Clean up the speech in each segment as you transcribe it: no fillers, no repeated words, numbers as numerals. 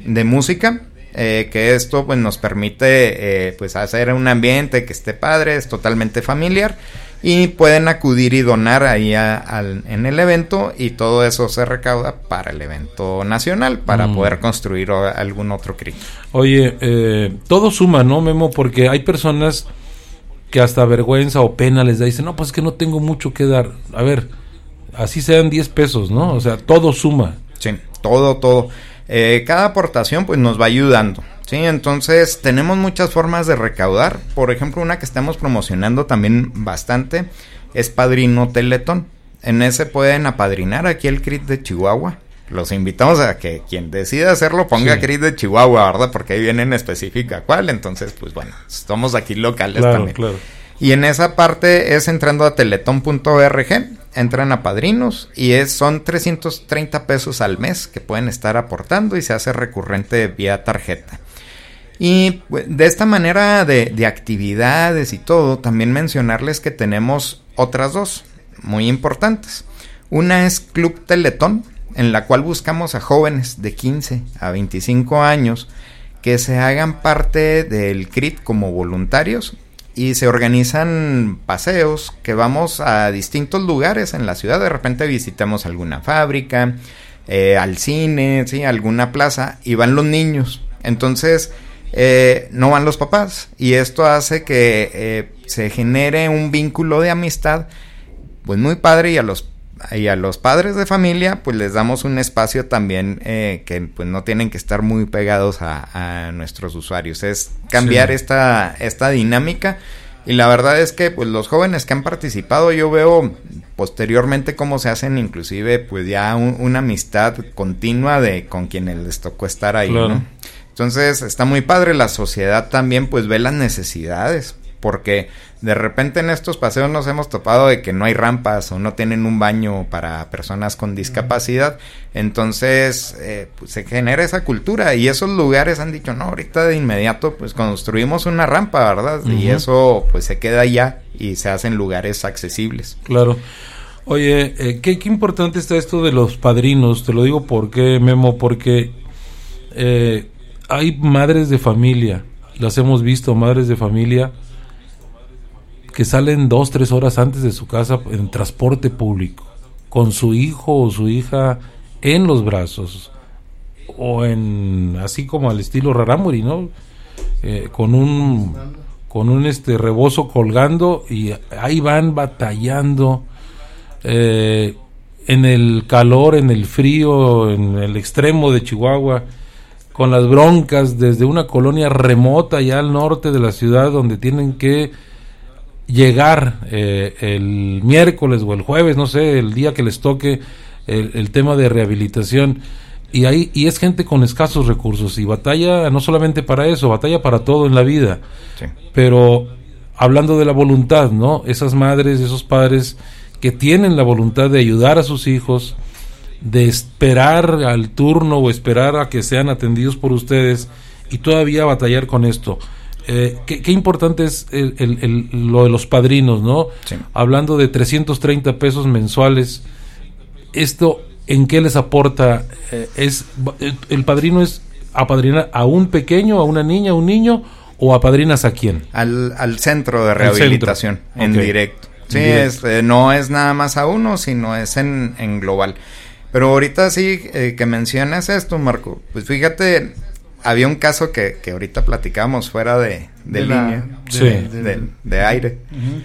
de música, que esto pues nos permite pues hacer un ambiente que esté padre, es totalmente familiar, y pueden acudir y donar ahí en el evento, y todo eso se recauda para el evento nacional, para poder construir algún otro CRIT. Oye, todo suma, ¿no, Memo? Porque hay personas que hasta vergüenza o pena les da, dicen, no, pues es que no tengo mucho que dar. A ver, así sean 10 pesos, ¿no? O sea, todo suma. Sí, todo. Cada aportación pues nos va ayudando, ¿sí? Entonces tenemos muchas formas de recaudar. Por ejemplo, una que estamos promocionando también bastante es Padrino Teletón. En ese pueden apadrinar aquí el CRIT de Chihuahua. Los invitamos a que quien decida hacerlo ponga CRIT de Chihuahua, ¿verdad? Porque ahí viene en específica cuál. Entonces, pues bueno, estamos aquí locales también. Claro. Y en esa parte es entrando a teletón.org, entran a padrinos y son 330 pesos al mes que pueden estar aportando y se hace recurrente vía tarjeta. Y de esta manera de actividades y todo, también mencionarles que tenemos otras dos muy importantes. Una es Club Teletón, en la cual buscamos a jóvenes de 15 a 25 años que se hagan parte del CRIT como voluntarios, y se organizan paseos que vamos a distintos lugares en la ciudad. De repente visitamos alguna fábrica, al cine, ¿sí? Alguna plaza, y van los niños. Entonces no van los papás, y esto hace que se genere un vínculo de amistad pues muy padre, y a los padres de familia pues les damos un espacio también que pues no tienen que estar muy pegados a nuestros usuarios. Es cambiar esta dinámica, y la verdad es que pues los jóvenes que han participado, yo veo posteriormente cómo se hacen inclusive pues ya una amistad continua con quienes les tocó estar ahí, claro, ¿no? Entonces está muy padre. La sociedad también pues ve las necesidades, porque de repente en estos paseos nos hemos topado de que no hay rampas o no tienen un baño para personas con discapacidad. Entonces pues se genera esa cultura, y esos lugares han dicho, no, ahorita de inmediato pues construimos una rampa, ¿verdad? Y eso pues se queda allá y se hacen lugares accesibles. Claro. Oye, qué importante está esto de los padrinos. Te lo digo porque, Memo, porque hay madres de familia, las hemos visto, madres de familia que salen 2-3 horas antes de su casa en transporte público, con su hijo o su hija en los brazos, o así como al estilo Rarámuri, ¿no? Con un rebozo colgando, y ahí van batallando en el calor, en el frío, en el extremo de Chihuahua, con las broncas desde una colonia remota ya al norte de la ciudad, donde tienen que llegar el miércoles o el jueves, no sé, el día que les toque el tema de rehabilitación, y es gente con escasos recursos, y batalla no solamente para eso, batalla para todo en la vida. Sí. Pero hablando de la voluntad, ¿no? Esas madres, esos padres que tienen la voluntad de ayudar a sus hijos, de esperar al turno o esperar a que sean atendidos por ustedes, y todavía batallar con esto. Qué importante es lo de los padrinos, ¿no? Sí. Hablando de 330 pesos mensuales, ¿esto en qué les aporta? ¿El padrino es apadrinar a un pequeño, a una niña, a un niño, o apadrinas a quién? Al centro de rehabilitación, en directo. Sí, no es nada más a uno, sino es en global. Pero ahorita sí que mencionas esto, Marco, pues fíjate, había un caso que ahorita platicamos fuera de línea, de aire. Uh-huh.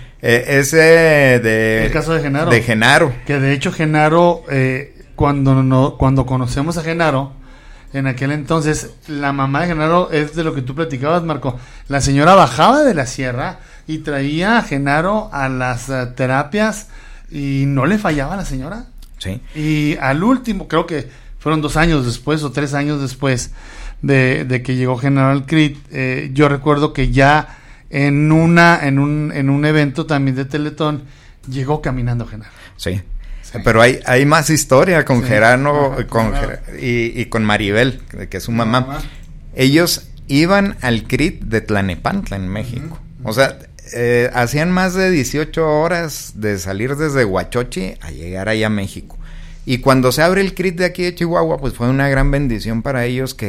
El caso de Genaro. De Genaro. Que de hecho Genaro, cuando conocemos a Genaro, en aquel entonces, la mamá de Genaro es de lo que tú platicabas, Marco. La señora bajaba de la sierra y traía a Genaro a las terapias, y no le fallaba a la señora. Sí. Y al último, creo que fueron 2 años después o 3 años después de que llegó Genaro al CRIT, yo recuerdo que ya en un evento también de Teletón llegó caminando Genaro. Sí. Pero hay más historia con Gerano, y con Maribel, que es su mamá. Ellos iban al CRIT de Tlanepantla, en México. Uh-huh. O sea, hacían más de 18 horas de salir desde Huachochi a llegar allá a México. Y cuando se abre el CRIT de aquí de Chihuahua, pues fue una gran bendición para ellos, que